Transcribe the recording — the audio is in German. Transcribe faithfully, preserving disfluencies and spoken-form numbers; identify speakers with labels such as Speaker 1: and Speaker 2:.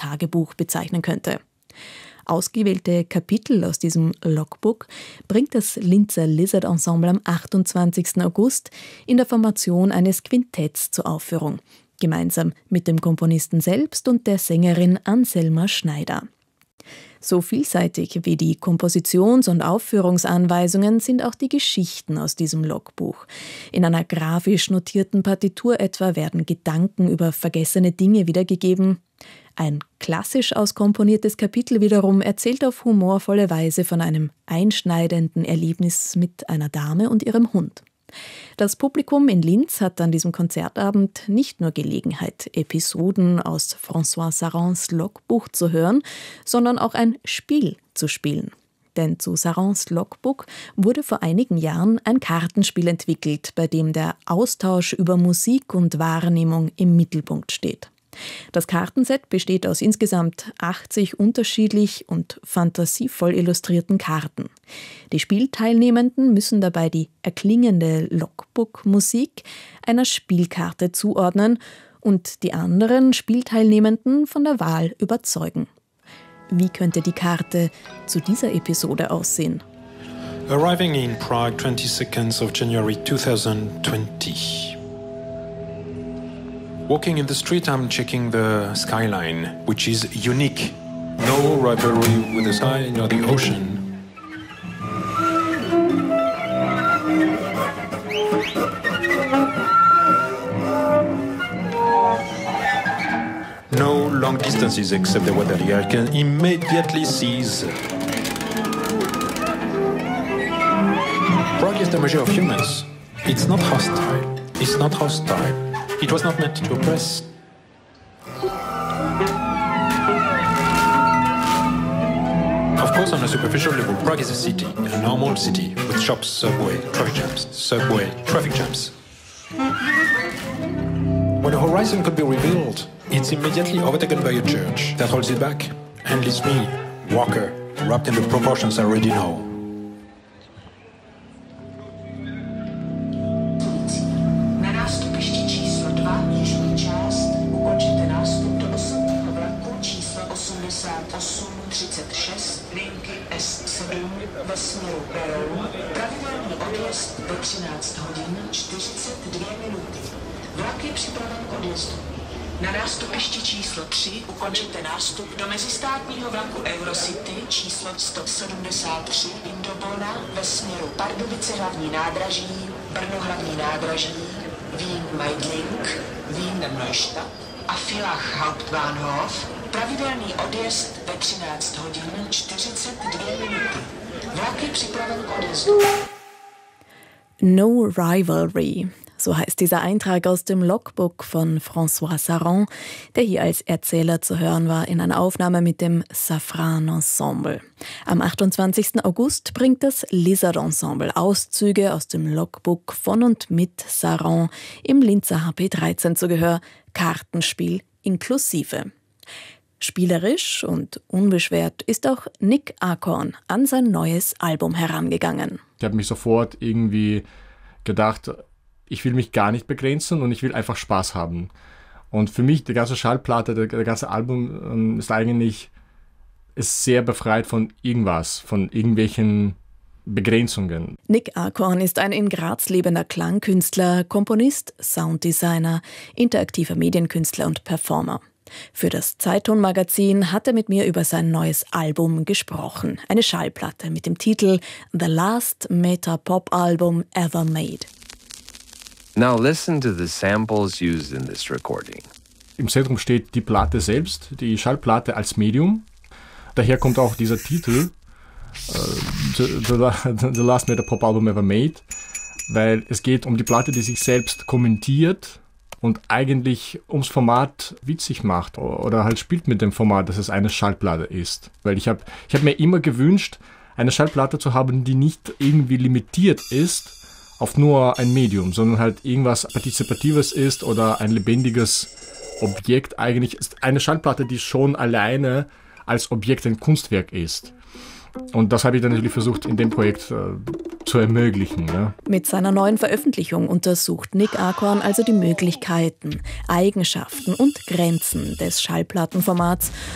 Speaker 1: Tagebuch bezeichnen könnte. Ausgewählte Kapitel aus diesem Logbook bringt das Linzer Lizard Ensemble am achtundzwanzigsten August in der Formation eines Quintetts zur Aufführung, gemeinsam mit dem Komponisten selbst und der Sängerin Anselma Schneider. So vielseitig wie die Kompositions- und Aufführungsanweisungen sind auch die Geschichten aus diesem Logbuch. In einer grafisch notierten Partitur etwa werden Gedanken über vergessene Dinge wiedergegeben. Ein klassisch auskomponiertes Kapitel wiederum erzählt auf humorvolle Weise von einem einschneidenden Erlebnis mit einer Dame und ihrem Hund. Das Publikum in Linz hat an diesem Konzertabend nicht nur Gelegenheit, Episoden aus François Sarrans Logbuch zu hören, sondern auch ein Spiel zu spielen. Denn zu Sarrans Logbuch wurde vor einigen Jahren ein Kartenspiel entwickelt, bei dem der Austausch über Musik und Wahrnehmung im Mittelpunkt steht. Das Kartenset besteht aus insgesamt achtzig unterschiedlich und fantasievoll illustrierten Karten. Die Spielteilnehmenden müssen dabei die erklingende Logbook-Musik einer Spielkarte zuordnen und die anderen Spielteilnehmenden von der Wahl überzeugen. Wie könnte die Karte zu dieser Episode aussehen?
Speaker 2: Arriving in Prague, twenty-second of January two thousand twenty. Walking in the street, I'm checking the skyline, which is unique. No rivalry with the sky nor the ocean. No long distances except the weather. I can immediately seize. Prague is the measure of humans. It's not hostile. It's not hostile. It was not meant to oppress. Of course, on a superficial level, Prague is a city, a normal city, with shops, subway, traffic jams, subway, traffic jams. When a horizon could be revealed, it's immediately overtaken by a church that holds it back and leaves me, Walker, wrapped in the proportions I already know.
Speaker 3: Ve směru Perou, pravidelný odjezd ve třináct hodin čtyřicet dvě minuty. Vlak je připraven k odjezdu. Na nástupišti číslo tři ukončete nástup do mezistátního vlaku Eurocity číslo sto sedmdesát tři Indobona ve směru Pardubice hlavní nádraží, Brno hlavní nádraží, Wien Meidling, Wien Neustadt a Villach Hauptbahnhof. Pravidelný odjezd ve třináct hodin čtyřicet dvě minuty. Vlak je připraven k odjezdu.
Speaker 1: No Rivalry, so heißt dieser Eintrag aus dem Logbook von François Sarran, der hier als Erzähler zu hören war in einer Aufnahme mit dem Safran Ensemble. Am achtundzwanzigsten August bringt das Lizard Ensemble Auszüge aus dem Logbook von und mit Sarran im Linzer H P dreizehn zu Gehör, Kartenspiel inklusive. Spielerisch und unbeschwert ist auch Nick Acorn an sein neues Album herangegangen.
Speaker 4: Ich habe mich sofort irgendwie gedacht, ich will mich gar nicht begrenzen und ich will einfach Spaß haben. Und für mich, die ganze Schallplatte, der, der ganze Album ähm, ist eigentlich ist sehr befreit von irgendwas, von irgendwelchen Begrenzungen.
Speaker 1: Nick Acorn ist ein in Graz lebender Klangkünstler, Komponist, Sounddesigner, interaktiver Medienkünstler und Performer. Für das Zeitung-Magazin hat er mit mir über sein neues Album gesprochen. Eine Schallplatte mit dem Titel The Last Meta-Pop-Album Ever Made.
Speaker 5: Now listen to the samples used in this recording.
Speaker 4: Im Zentrum steht die Platte selbst, die Schallplatte als Medium. Daher kommt auch dieser Titel, uh, the, the, the Last Meta-Pop-Album Ever Made, weil es geht um die Platte, die sich selbst kommentiert und eigentlich ums Format witzig macht oder halt spielt mit dem Format, dass es eine Schallplatte ist. Weil ich habe ich hab mir immer gewünscht, eine Schallplatte zu haben, die nicht irgendwie limitiert ist auf nur ein Medium, sondern halt irgendwas Partizipatives ist oder ein lebendiges Objekt. Eigentlich ist eine Schallplatte, die schon alleine als Objekt ein Kunstwerk ist. Und das habe ich dann natürlich versucht, in dem Projekt äh, zu ermöglichen. Ja.
Speaker 1: Mit seiner neuen Veröffentlichung untersucht Nick Acorn also die Möglichkeiten, Eigenschaften und Grenzen des Schallplattenformats